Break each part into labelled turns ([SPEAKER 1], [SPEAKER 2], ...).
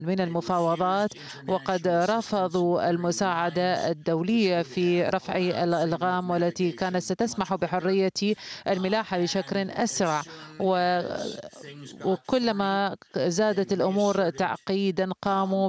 [SPEAKER 1] من المفاوضات، وقد رفضوا المساعدة الدولية في رفع الألغام والتي كانت ستسمح بحرية الملاحة بشكل أسرع. وكلما زادت الأمور تعقيدا قاموا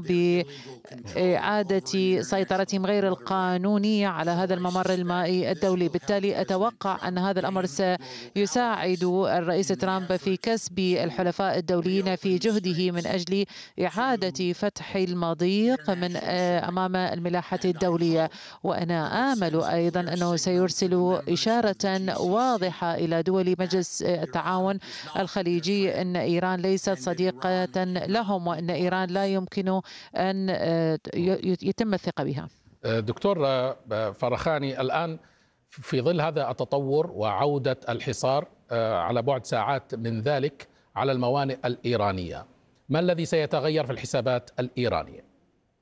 [SPEAKER 1] بإعادة سيطرتهم غير القانونية على هذا الممر المائي الدولي. بالتالي أتوقع أن هذا الأمر سيساعد الرئيس ترامب في كسب الحلفاء الدوليين في جهده من أجل إعادة فتح المضيق من أمام الملاحة الدولية. وأنا آمل أيضا أنه سيرسل إشارة واضحة إلى دول مجلس التعاون الخليجي أن إيران ليست صديقة لهم، وأن إيران لا يمكن أن يتم الثقة بها.
[SPEAKER 2] دكتور فرخاني، الآن في ظل هذا التطور وعودة الحصار على بعد ساعات من ذلك على الموانئ الإيرانية، ما الذي سيتغير في الحسابات الإيرانية؟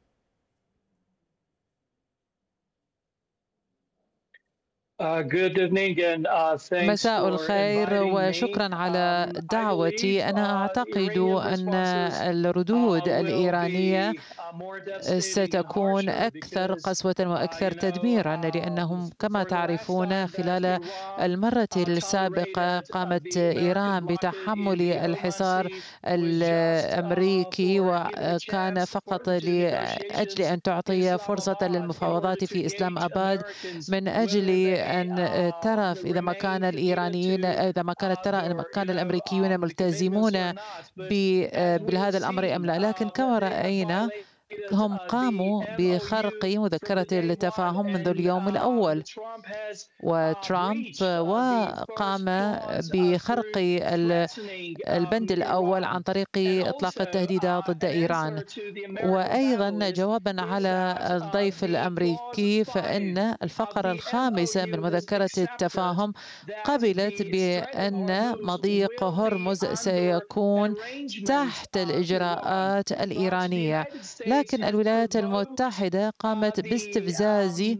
[SPEAKER 1] مساء الخير وشكرا على دعوتي. أنا أعتقد أن الردود الإيرانية ستكون أكثر قسوة وأكثر تدميرا، لأنهم كما تعرفون خلال المرة السابقة قامت إيران بتحمل الحصار الأمريكي، وكان فقط لأجل أن تعطي فرصة للمفاوضات في إسلام آباد من أجل أن ترى إذا ما كان الإيرانيين كان الأمريكيون ملتزمون بهذا الأمر أم لا. لكن كما رأينا هم قاموا بخرق مذكرة التفاهم منذ اليوم الأول، وترامب وقام بخرق البند الأول عن طريق إطلاق التهديدات ضد إيران. وأيضا جوابا على الضيف الأمريكي، فإن الفقرة الخامسة من مذكرة التفاهم قبلت بأن مضيق هرمز سيكون تحت الإجراءات الإيرانية، لكن الولايات المتحدة قامت باستفزاز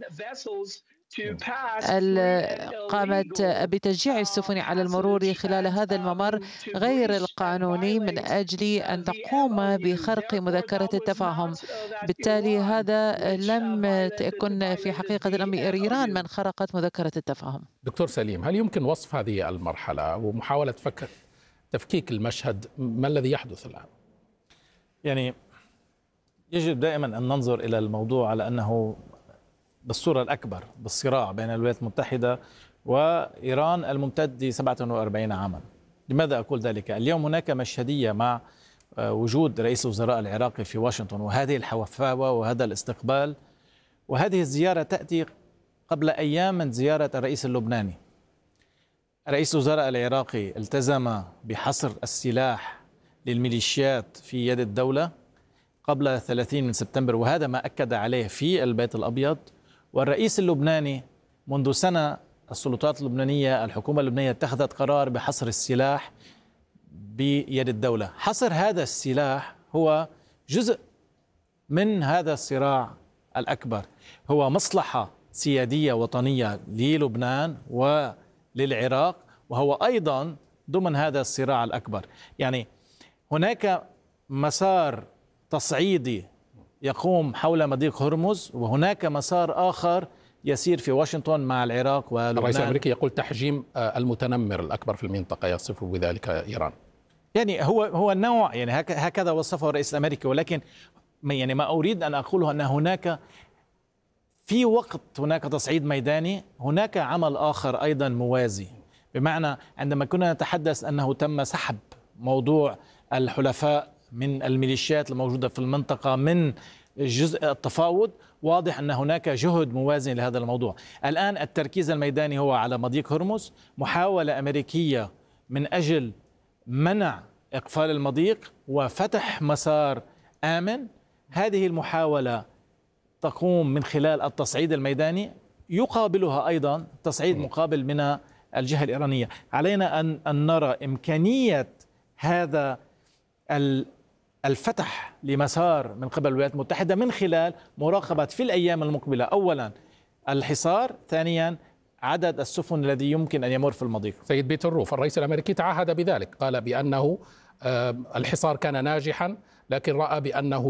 [SPEAKER 1] قامت بتشجيع السفن على المرور خلال هذا الممر غير القانوني من أجل أن تقوم بخرق مذكرة التفاهم. بالتالي هذا لم تكن في حقيقة الأمر إيران من خرقت مذكرة التفاهم.
[SPEAKER 2] دكتور سليم، هل يمكن وصف هذه المرحلة ومحاولة تفكيك المشهد؟ ما الذي يحدث الآن؟
[SPEAKER 3] يعني يجب دائما أن ننظر إلى الموضوع على أنه بالصورة الأكبر بالصراع بين الولايات المتحدة وإيران الممتد ل 47 عاما. لماذا أقول ذلك؟ اليوم هناك مشهدية مع وجود رئيس الوزراء العراقي في واشنطن، وهذه الحفاوة وهذا الاستقبال، وهذه الزيارة تأتي قبل أيام من زيارة الرئيس اللبناني. رئيس الوزراء العراقي التزم بحصر السلاح للميليشيات في يد الدولة قبل 30 من سبتمبر، وهذا ما أكد عليه في البيت الأبيض. والرئيس اللبناني منذ سنة السلطات اللبنانية، الحكومة اللبنانية اتخذت قرار بحصر السلاح بيد الدولة. حصر هذا السلاح هو جزء من هذا الصراع الأكبر، هو مصلحة سيادية وطنية للبنان وللعراق، وهو أيضا ضمن هذا الصراع الأكبر. يعني هناك مسار تصعيدي يقوم حول مضيق هرمز، وهناك مسار آخر يسير في واشنطن مع العراق ولبنان.
[SPEAKER 2] الرئيس الأمريكي يقول تحجيم المتنمر الأكبر في المنطقة، يصف بذلك إيران.
[SPEAKER 3] يعني هو النوع، يعني هكذا وصفه الرئيس الأمريكي، ولكن يعني ما أريد أن أقوله أن هناك في وقت هناك تصعيد ميداني، هناك عمل آخر أيضا موازي. بمعنى عندما كنا نتحدث أنه تم سحب موضوع الحلفاء من الميليشيات الموجودة في المنطقة من جزء التفاوض، واضح أن هناك جهد موازن لهذا الموضوع. الآن التركيز الميداني هو على مضيق هرمز، محاولة أمريكية من أجل منع إقفال المضيق وفتح مسار آمن. هذه المحاولة تقوم من خلال التصعيد الميداني، يقابلها أيضا تصعيد مقابل من الجهة الإيرانية. علينا أن نرى إمكانية هذا الفتح لمسار من قبل الولايات المتحدة من خلال مراقبة في الأيام المقبلة أولا الحصار، ثانيا عدد السفن الذي يمكن أن يمر في المضيق.
[SPEAKER 2] سيد بيتر روف، الرئيس الأمريكي تعهد بذلك، قال بأنه الحصار كان ناجحا لكن رأى بأنه